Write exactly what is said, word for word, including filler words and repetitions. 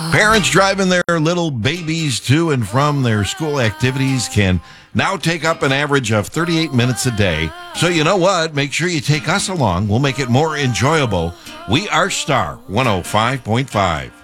Parents driving their little babies to and from their school activities can now take up an average of thirty-eight minutes a day. So you know what? Make sure you take us along. We'll make it more enjoyable. We are Star one oh five point five.